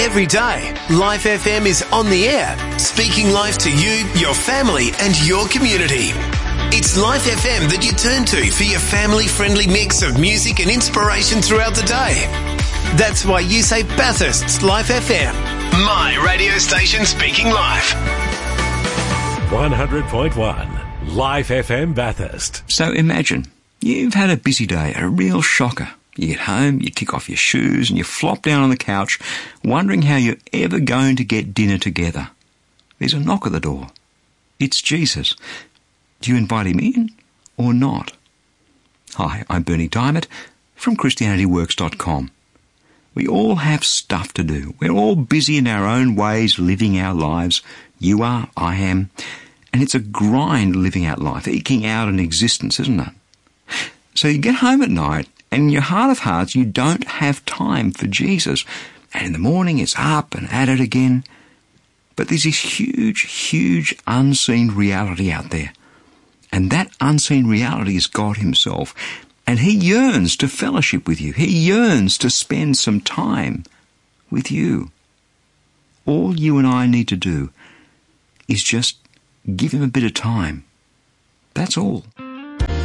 Every day, Life FM is on the air, speaking life to you, your family and your community. It's Life FM that you turn to for your family-friendly mix of music and inspiration throughout the day. That's why you say Bathurst's Life FM, my radio station speaking life. 100.1 Life FM Bathurst. So imagine, you've had a busy day, a real shocker. You get home, you kick off your shoes and you flop down on the couch, wondering how you're ever going to get dinner together. There's a knock at the door. It's Jesus. Do you invite him in or not? Hi, I'm Bernie Diamond from ChristianityWorks.com. We all have stuff to do. We're all busy in our own ways living our lives. You are, I am. And it's a grind living out life, eking out an existence, isn't it? So you get home at night and in your heart of hearts you don't have time for Jesus. And in the morning it's up and at it again. But there's this huge unseen reality out there. And that unseen reality is God himself. And he yearns to fellowship with you. He yearns to spend some time with you. All you and I need to do is just give him a bit of time. That's all.